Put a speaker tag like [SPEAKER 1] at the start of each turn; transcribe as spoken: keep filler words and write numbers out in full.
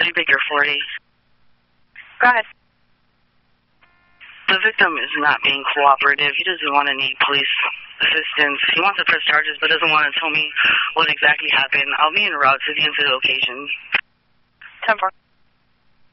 [SPEAKER 1] you pick your forty?
[SPEAKER 2] Go ahead.
[SPEAKER 1] The victim is not being cooperative. He doesn't want any police assistance. He wants to press charges but doesn't want to tell me what exactly happened. I'll be en route to the incident location.
[SPEAKER 2] ten four.